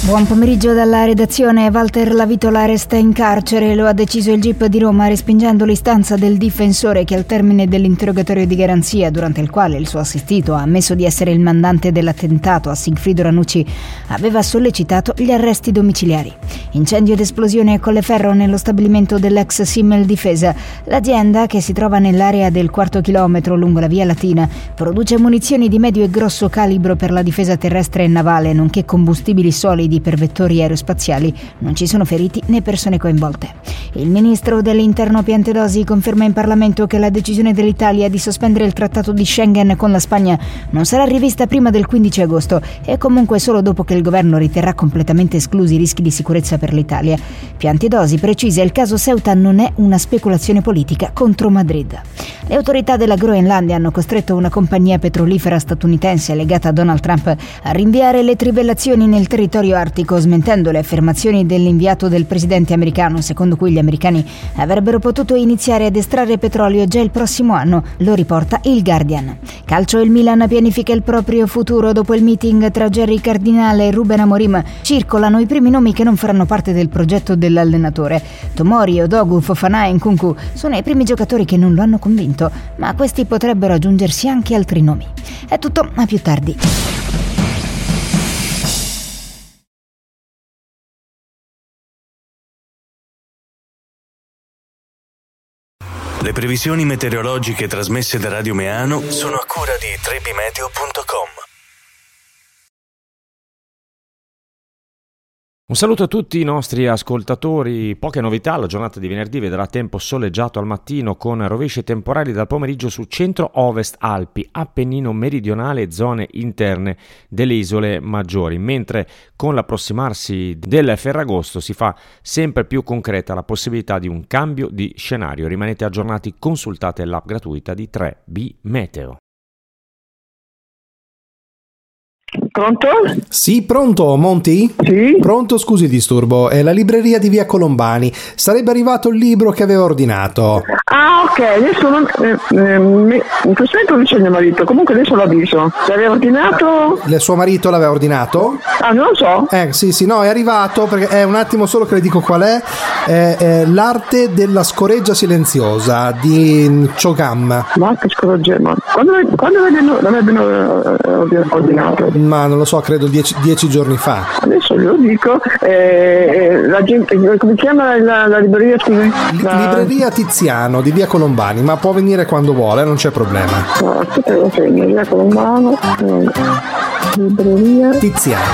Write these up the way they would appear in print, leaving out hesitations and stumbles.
Buon pomeriggio dalla redazione. Walter Lavitola resta in carcere, lo ha deciso il GIP di Roma respingendo l'istanza del difensore che al termine dell'interrogatorio di garanzia, durante il quale il suo assistito ha ammesso di essere il mandante dell'attentato a Sigfrido Ranucci, aveva sollecitato gli arresti domiciliari. Incendio ed esplosione a Colleferro nello stabilimento dell'ex Simmel Difesa. L'azienda, che si trova nell'area del 4 chilometro lungo la via Latina, produce munizioni di medio e grosso calibro per la difesa terrestre e navale, nonché combustibili solidi per vettori aerospaziali. Non ci sono feriti né persone coinvolte. Il ministro dell'Interno Piantedosi conferma in Parlamento che la decisione dell'Italia di sospendere il trattato di Schengen con la Spagna non sarà rivista prima del 15 agosto e comunque solo dopo che il governo riterrà completamente esclusi i rischi di sicurezza per l'Italia. Piantedosi precisa: il caso Ceuta non è una speculazione politica contro Madrid. Le autorità della Groenlandia hanno costretto una compagnia petrolifera statunitense legata a Donald Trump a rinviare le trivellazioni nel territorio artico, smentendo le affermazioni dell'inviato del presidente americano, secondo cui gli americani avrebbero potuto iniziare ad estrarre petrolio già il prossimo anno, lo riporta il Guardian. Calcio: il Milan pianifica il proprio futuro dopo il meeting tra Jerry Cardinale e Ruben Amorim. Circolano i primi nomi che non faranno parte del progetto dell'allenatore. Tomori, Odogu, Fofana e Nkunku sono i primi giocatori che non lo hanno convinto, ma a questi potrebbero aggiungersi anche altri nomi. È tutto, a più tardi. Le previsioni meteorologiche trasmesse da Radio Meano sono a cura di trebimeteo.com. Un saluto a tutti i nostri ascoltatori. Poche novità: la giornata di venerdì vedrà tempo soleggiato al mattino con rovesci temporali dal pomeriggio su centro-ovest Alpi, Appennino meridionale e zone interne delle isole maggiori, mentre con l'approssimarsi del Ferragosto si fa sempre più concreta la possibilità di un cambio di scenario. Rimanete aggiornati, consultate l'app gratuita di 3B Meteo. Pronto? Sì, pronto, Monti? Sì? Pronto, scusi il disturbo, è la libreria di via Colombani. Sarebbe arrivato il libro che aveva ordinato. Ah, ok, adesso non, in questo momento non c'è mio marito, comunque adesso lo avviso. L'aveva ordinato? Il suo marito l'aveva ordinato? Ah, non lo so. Sì, no, è arrivato, perché è un attimo solo che le dico qual è. L'arte della scoreggia silenziosa di Chogam. L'arte scoreggia, ma quando l'avrebbero ordinato? Ma non lo so, credo 10 giorni fa. Adesso glielo dico. La gente, come si chiama la libreria? Scusi? Libreria Tiziano di via Colombani, ma può venire quando vuole, non c'è problema. No, aspetta, lo segno, via Colombano. Libreria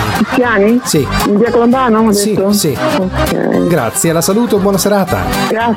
Tiziani? Sì. In via Colombano? Sì. Ok. Grazie, la saluto, buona serata. Grazie.